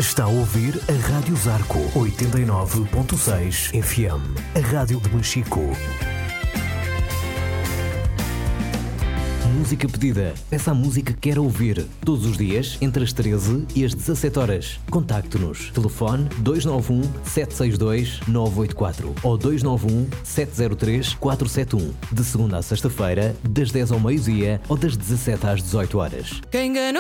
Está a ouvir a Rádio Zarco 89.6 FM, a rádio de Machico. Música pedida. Peça a música que quer ouvir. Todos os dias, entre as 13 e as 17 horas. Contacte-nos. Telefone 291-762-984 ou 291-703-471. De segunda a sexta-feira, das 10 ao meio-dia ou das 17 às 18 horas. Quem enganou